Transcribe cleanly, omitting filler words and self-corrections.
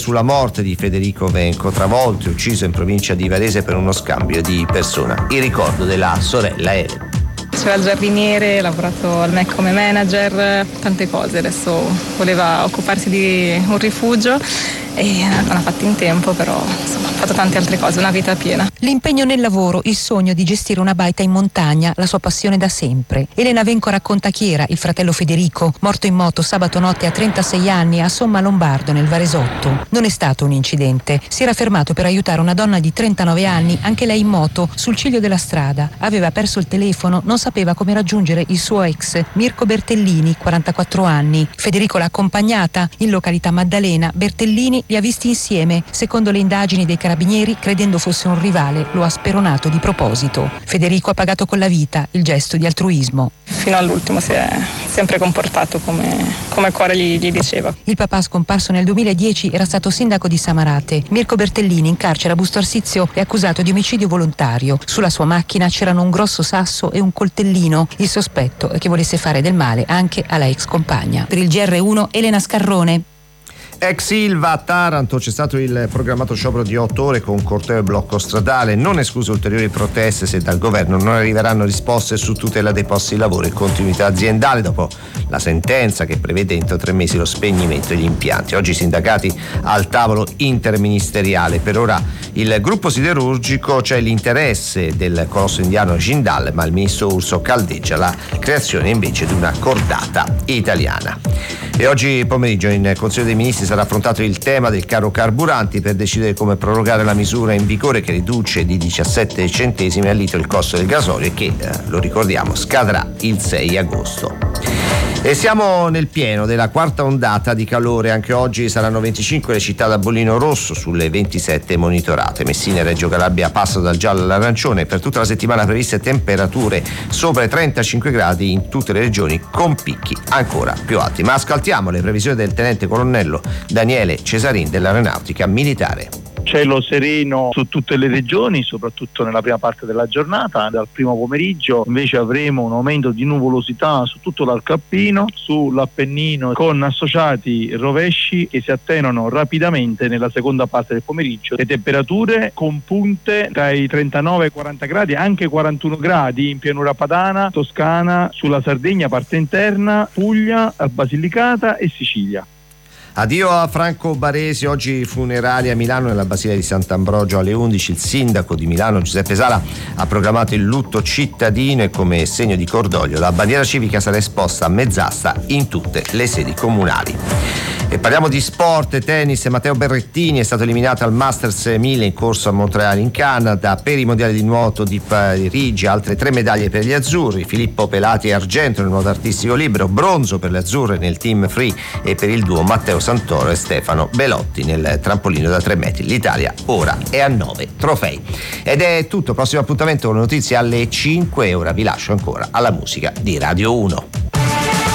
sulla morte di Federico Venco, travolto e ucciso in provincia di Varese per uno scambio di persona. Il ricordo della sorella Elena. Faceva il giardiniere, ha lavorato al MEC come manager, tante cose. Adesso voleva occuparsi di un rifugio e non l'ha fatto in tempo, però insomma ha fatto tante altre cose, una vita piena. L'impegno nel lavoro, il sogno di gestire una baita in montagna, la sua passione da sempre. Elena Venco racconta chi era il fratello Federico, morto in moto sabato notte a 36 anni a Sommalombardo nel Varesotto. Non è stato un incidente, si era fermato per aiutare una donna di 39 anni, anche lei in moto, sul ciglio della strada. Aveva perso il telefono, non sapeva come raggiungere il suo ex, Mirko Bertellini, 44 anni. Federico l'ha accompagnata in località Maddalena. Bertellini li ha visti insieme. Secondo le indagini dei carabinieri, credendo fosse un rivale, lo ha speronato di proposito. Federico ha pagato con la vita il gesto di altruismo. Fino all'ultimo si è sempre comportato come il cuore gli diceva. Il papà, scomparso nel 2010, era stato sindaco di Samarate. Mirko Bertellini, in carcere a Busto Arsizio, è accusato di omicidio volontario. Sulla sua macchina c'erano un grosso sasso e un coltellino. Il sospetto è che volesse fare del male anche alla ex compagna. Per il GR1, Elena Scarrone. Ex Ilva a Taranto c'è stato il programmato sciopero di 8 ore con corteo e blocco stradale, non escluse ulteriori proteste se dal governo non arriveranno risposte su tutela dei posti di lavoro e continuità aziendale dopo la sentenza che prevede entro 3 mesi lo spegnimento degli impianti. Oggi i sindacati al tavolo interministeriale. Per ora il gruppo siderurgico c'è l'interesse del colosso indiano Jindal, ma il ministro Urso caldeggia la creazione invece di una cordata italiana. E oggi pomeriggio in Consiglio dei Ministri sarà affrontato il tema del caro carburanti per decidere come prorogare la misura in vigore che riduce di 17 centesimi al litro il costo del gasolio e che, lo ricordiamo, scadrà il 6 agosto. E siamo nel pieno della quarta ondata di calore. Anche oggi saranno 25 le città da bollino rosso sulle 27 monitorate. Messina e Reggio Calabria passano dal giallo all'arancione. Per tutta la settimana previste temperature sopra i 35 gradi in tutte le regioni, con picchi ancora più alti. Ma ascoltiamo le previsioni del tenente colonnello Daniele Cesarin dell'Aeronautica Militare. Cielo sereno su tutte le regioni, soprattutto nella prima parte della giornata. Dal primo pomeriggio invece avremo un aumento di nuvolosità su tutto l'arco alpino, sull'Appennino, con associati rovesci che si attenuano rapidamente nella seconda parte del pomeriggio. Le temperature con punte tra i 39 e i 40 gradi, anche 41 gradi in pianura padana, Toscana, sulla Sardegna, parte interna, Puglia, Basilicata e Sicilia. Addio a Franco Baresi, oggi funerali a Milano nella Basilica di Sant'Ambrogio alle 11. Il sindaco di Milano Giuseppe Sala ha proclamato il lutto cittadino e come segno di cordoglio la bandiera civica sarà esposta a mezz'asta in tutte le sedi comunali. E parliamo di sport, tennis. Matteo Berrettini è stato eliminato al Masters 1000 in corso a Montreal in Canada. Per i mondiali di nuoto di Parigi altre 3 medaglie per gli azzurri: Filippo Pelati argento nel nuoto artistico libero, bronzo per le azzurre nel team free e per il duo Matteo Santoro e Stefano Belotti nel trampolino da 3 metri. L'Italia ora è a 9 trofei. Ed è tutto, prossimo appuntamento con le notizie alle 5 e ora vi lascio ancora alla musica di Radio 1.